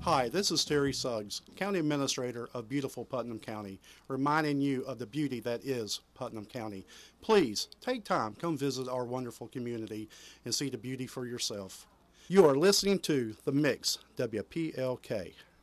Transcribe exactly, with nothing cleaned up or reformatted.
Hi, this is Terry Suggs, County Administrator of beautiful Putnam County, reminding you of the beauty that is Putnam County. Please take time, come visit our wonderful community and see the beauty for yourself. You are listening to The Mix, W P L K.